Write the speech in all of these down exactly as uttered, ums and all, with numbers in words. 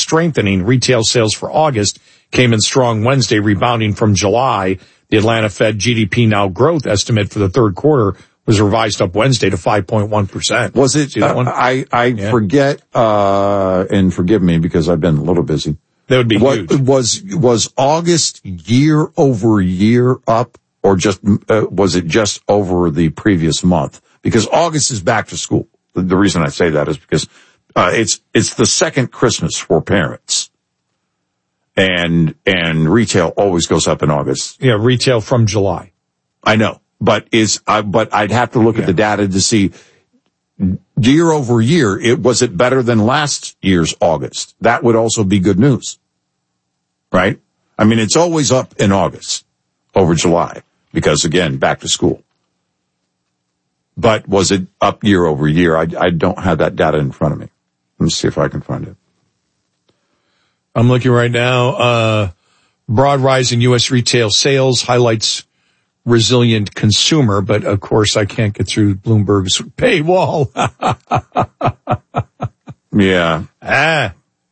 strengthening. Retail sales for August came in strong Wednesday, rebounding from July. The Atlanta Fed G D P Now growth estimate for the third quarter was revised up Wednesday to five point one percent. Was it? See that uh, one? I, I Yeah. forget, uh, and forgive me because I've been a little busy. That would be what, huge. Was, was August year over year up, or just, uh, was it just over the previous month? Because August is back to school. The, the reason I say that is because, uh, it's, it's the second Christmas for parents. And, and retail always goes up in August. Yeah, retail from July. I know, but is, uh, but I'd have to look Yeah. at the data to see year over year. It was it better than last year's August? That would also be good news, right? I mean, it's always up in August over July because again, back to school. But was it up year over year? I, I don't have that data in front of me. Let me see if I can find it. I'm looking right now. Uh, broad rise in U S retail sales highlights resilient consumer, but of course I can't get through Bloomberg's paywall. Yeah. ah.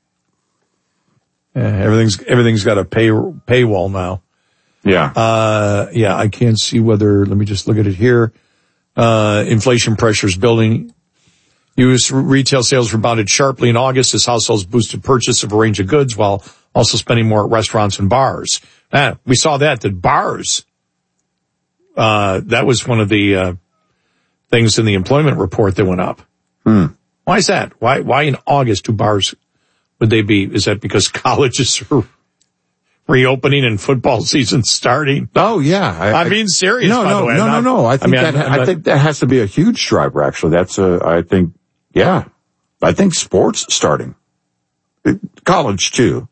Yeah, everything's, everything's got a pay, paywall now. Yeah. Uh, yeah, I can't see whether, let me just look at it here. Uh, inflation pressures building. U S retail sales rebounded sharply in August as households boosted purchase of a range of goods while also spending more at restaurants and bars. Ah, we saw that, that bars, uh, that was one of the, uh, things in the employment report that went up. Hmm. Why is that? Why, why in August do bars, would they be, is that because colleges are reopening and football season starting? Oh yeah. I, I'm being serious. No, by no, the way. no, not, no, no. I think I mean, that, I'm, I'm I think that has to be a huge driver, actually. That's a, I think, yeah. I think sports starting. College too.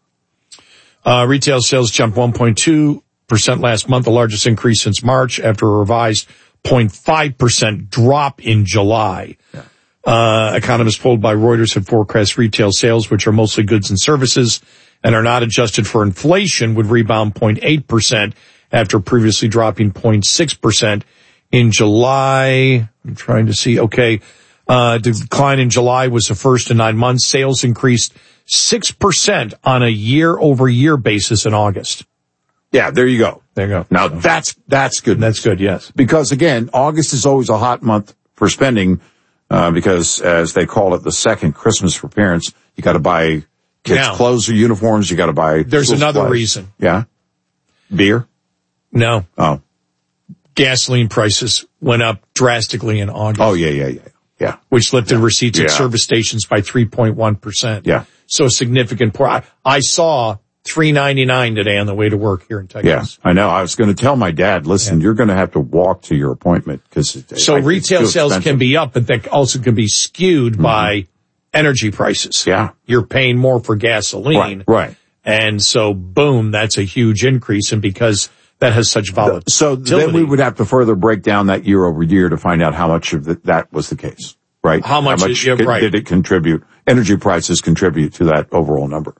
Uh, retail sales jumped one point two percent last month, the largest increase since March after a revised zero point five percent drop in July. Yeah. Uh, economists polled by Reuters had forecast retail sales, which are mostly goods and services and are not adjusted for inflation, would rebound zero point eight percent after previously dropping zero point six percent in July. I'm trying to see. Okay. Uh, the decline in July was the first in nine months. Sales increased six percent on a year-over-year basis in August. Yeah, there you go. There you go. Now that's, that's good. That's good, yes. Because again, August is always a hot month for spending, uh, because as they call it, the second Christmas for parents, you gotta buy kids' Now, clothes or uniforms, you gotta buy. There's school another supplies. reason. Yeah? Beer? No. Oh. Gasoline prices went up drastically in August. Oh, yeah, yeah, yeah. Yeah. Which lifted receipts at Yeah. service stations by three point one percent. Yeah. So a significant pour. I, I saw three ninety-nine today on the way to work here in Texas. Yeah, I know. I was going to tell my dad, listen, yeah. you're going to have to walk to your appointment because so I, retail sales expensive. Can be up, but that also can be skewed mm-hmm. by energy prices. Yeah. You're paying more for gasoline. Right. Right. And so boom, that's a huge increase. And because that has such volatility. So then we would have to further break down that year over year to find out how much of the, that was the case, right? How much, how much is, yeah, could, right. did it contribute? Energy prices contribute to that overall number.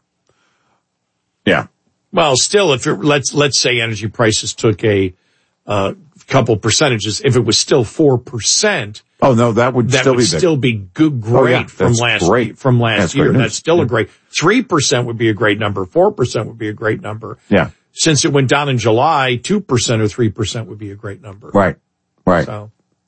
Yeah. Well, still, if it, let's, let's say energy prices took a, uh, couple percentages, if it was still four percent. Oh, no, that would that still would be still be good, great oh, yeah, from last, great. from last that's year. That's news. Still yeah. a great, three percent would be a great number. four percent would be a great number. Yeah. Since it went down in July, two percent or three percent would be a great number. Right. Right. So.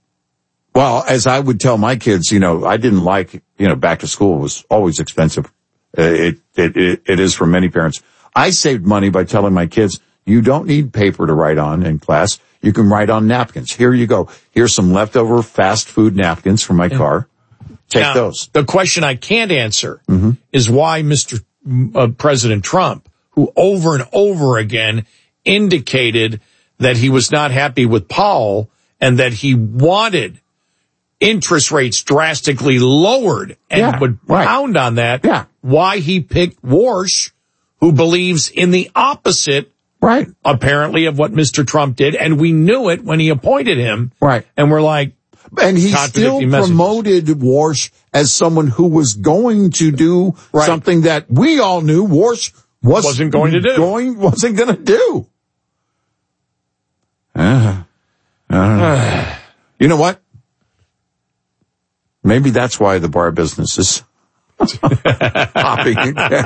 Well, as I would tell my kids, you know, I didn't like, you know, back to school was always expensive. Uh, it, it, it, it is for many parents. I saved money by telling my kids, you don't need paper to write on in class. You can write on napkins. Here you go. Here's some leftover fast food napkins from my yeah. car. Take now, those. The question I can't answer mm-hmm. is why Mister Uh, President Trump, who over and over again indicated that he was not happy with Powell and that he wanted interest rates drastically lowered and yeah, would right. pound on that, yeah. why he picked Warsh, who believes in the opposite, right? apparently, of what Mister Trump did. And we knew it when he appointed him. Right. And we're like, and he still messages. promoted Warsh as someone who was going to do right. something that we all knew Warsh was, wasn't going to do. Going, wasn't going to do. Uh, uh, you know what? Maybe that's why the bar business is popping again.